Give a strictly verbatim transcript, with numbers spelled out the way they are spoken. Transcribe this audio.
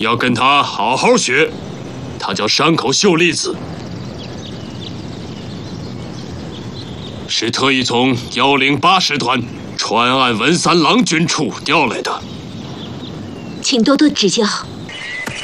要跟他好好学。他叫山口秀粒子，是特意从幺零八师团川岸文三郎军处调来的。 请多多指教。